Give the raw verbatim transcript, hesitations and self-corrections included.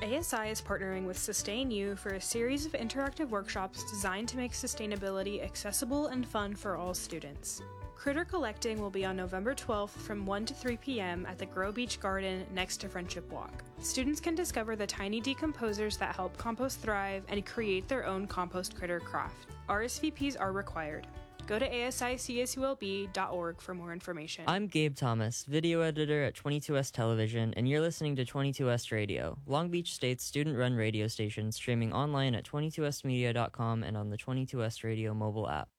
A S I is partnering with Sustain U for a series of interactive workshops designed to make sustainability accessible and fun for all students. Critter collecting will be on November twelfth from one to three p.m. at the Grow Beach Garden next to Friendship Walk. Students can discover the tiny decomposers that help compost thrive and create their own compost critter craft. R S V Ps are required. Go to A S I C S U L B dot org for more information. I'm Gabe Thomas, video editor at twenty-two S Television, and you're listening to twenty-two S Radio, Long Beach State's student-run radio station, streaming online at twenty-two s media dot com and on the twenty-two S Radio mobile app.